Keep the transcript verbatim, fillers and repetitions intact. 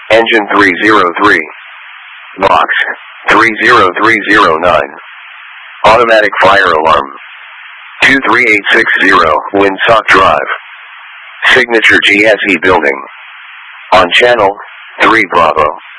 Engine three zero three. Box three zero three zero nine. Automatic fire alarm. two three eight six zero, Windsock Drive. Signature G S E building. On channel three Bravo.